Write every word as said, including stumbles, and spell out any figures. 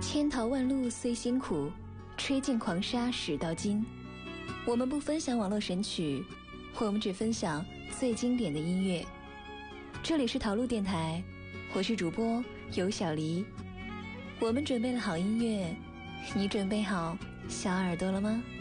千淘万漉虽辛苦，吹尽狂沙始到金。我们不分享网络神曲，我们只分享最经典的音乐。这里是陶路电台，我是主播尤小黎。我们准备了好音乐，你准备好小耳朵了吗？